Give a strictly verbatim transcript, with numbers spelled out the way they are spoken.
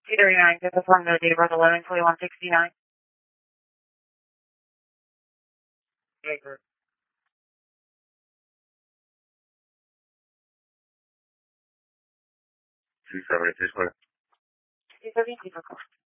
two thirty-nine, to perform the date of birth eleven twenty-one sixty-nine. Anchor. two seventy-two, two seventy-two,